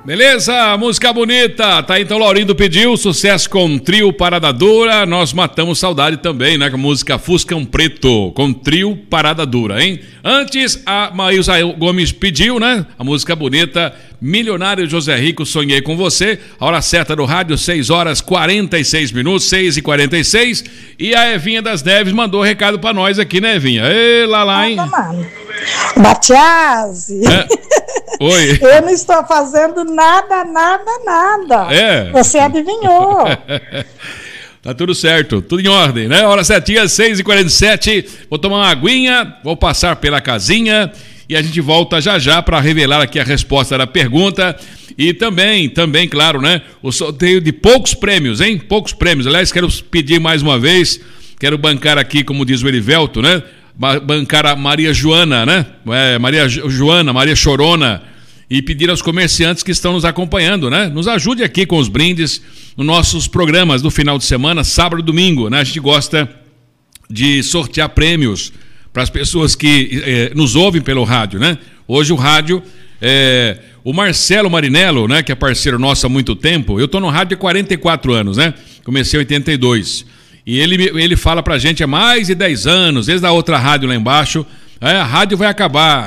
Beleza? Música bonita. Tá, então, Laurindo pediu sucesso com Trio Parada Dura. Nós matamos saudade também, né? Com a música Fuscão Preto, com Trio Parada Dura, hein? Antes, a Maísa Gomes pediu, né? A música bonita Milionário José Rico, Sonhei com Você. A hora certa do rádio, 6h46, 6h46. E a Evinha das Neves mandou recado pra nós aqui, né, Evinha? Ei, lá, hein? Batiase. Oi. Eu não estou fazendo nada. É. Você adivinhou. Tá tudo certo, tudo em ordem, né? Hora certinha, 6h47. Vou tomar uma aguinha, vou passar pela casinha e a gente volta já para revelar aqui a resposta da pergunta. E também, claro, né? O sorteio de poucos prêmios, hein? Poucos prêmios. Aliás, quero pedir mais uma vez, quero bancar aqui, como diz o Erivelto, né? Bancar a Maria Joana, né? Maria Chorona, e pedir aos comerciantes que estão nos acompanhando, né? Nos ajude aqui com os brindes nos nossos programas do final de semana, sábado e domingo, né? A gente gosta de sortear prêmios para as pessoas que nos ouvem pelo rádio, né? Hoje o rádio, o Marcelo Marinello, né? Que é parceiro nosso há muito tempo. Eu estou no rádio há 44 anos, né? Comecei em 82. E ele fala pra gente há mais de 10 anos, desde a outra rádio lá embaixo, a rádio vai acabar.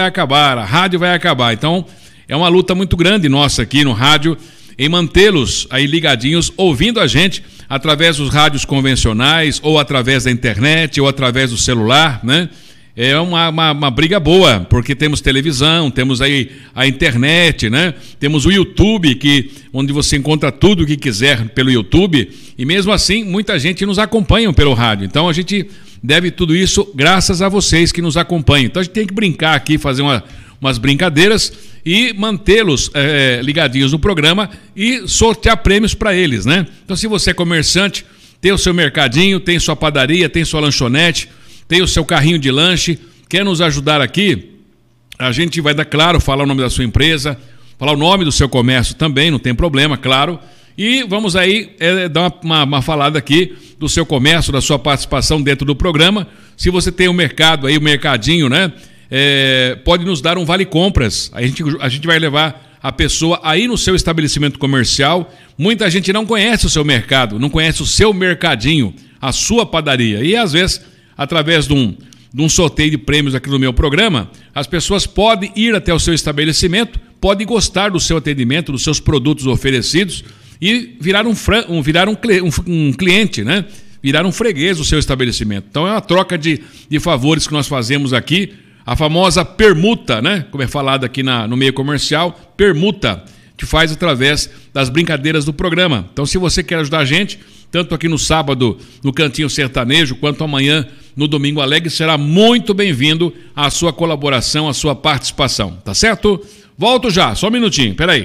Então, é uma luta muito grande nossa aqui no rádio, em mantê-los aí ligadinhos, ouvindo a gente através dos rádios convencionais, ou através da internet, ou através do celular, né? É uma briga boa, porque temos televisão, temos aí a internet, né? Temos o YouTube, onde você encontra tudo o que quiser pelo YouTube, e mesmo assim, muita gente nos acompanha pelo rádio. Então, a gente deve tudo isso graças a vocês que nos acompanham. Então, a gente tem que brincar aqui, fazer umas brincadeiras e mantê-los ligadinhos no programa e sortear prêmios para eles, né? Então, se você é comerciante, tem o seu mercadinho, tem sua padaria, tem sua lanchonete, tem o seu carrinho de lanche, quer nos ajudar aqui, a gente vai dar, claro, falar o nome da sua empresa, falar o nome do seu comércio também, não tem problema, claro, e vamos aí dar uma falada aqui do seu comércio, da sua participação dentro do programa. Se você tem um mercado aí, um mercadinho, né, pode nos dar um vale-compras, a gente vai levar a pessoa aí no seu estabelecimento comercial. Muita gente não conhece o seu mercado, não conhece o seu mercadinho, a sua padaria, e às vezes, através de um sorteio de prêmios aqui no meu programa, as pessoas podem ir até o seu estabelecimento, podem gostar do seu atendimento, dos seus produtos oferecidos e virar um cliente, né? Virar um freguês do seu estabelecimento. Então é uma troca de favores que nós fazemos aqui, a famosa permuta, né? Como é falado aqui no meio comercial, permuta, que faz através das brincadeiras do programa. Então, se você quer ajudar a gente, tanto aqui no sábado, no Cantinho Sertanejo, quanto amanhã no Domingo Alegre, será muito bem-vindo a sua colaboração, a sua participação, tá certo? Volto já, só um minutinho, peraí.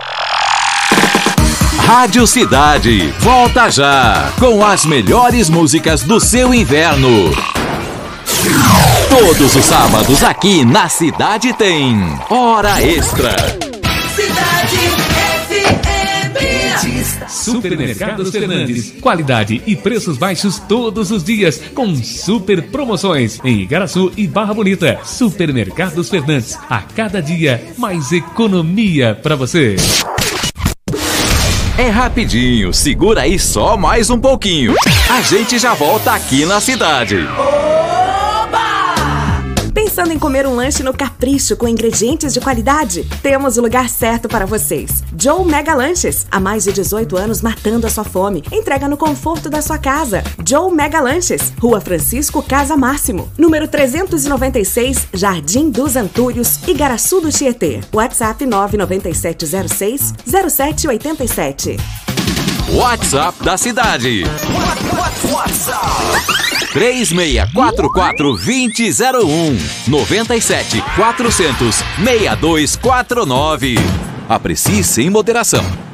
Rádio Cidade, volta já, com as melhores músicas do seu inverno. Todos os sábados aqui na Cidade tem Hora Extra. Cidade FM. Supermercados Fernandes. Qualidade e preços baixos todos os dias, com super promoções em Igaraçu e Barra Bonita. Supermercados Fernandes. A cada dia, mais economia para você. É rapidinho, segura aí só mais um pouquinho. A gente já volta aqui na cidade. Pensando em comer um lanche no Capricho com ingredientes de qualidade? Temos o lugar certo para vocês. Joe Mega Lanches. Há mais de 18 anos matando a sua fome. Entrega no conforto da sua casa. Joe Mega Lanches. Rua Francisco Casa Máximo. Número 396, Jardim dos Antúrios, Igaraçu do Tietê. WhatsApp 99706-0787. WhatsApp da cidade. 3644-2001 97 400 6249. Aprecie sem moderação.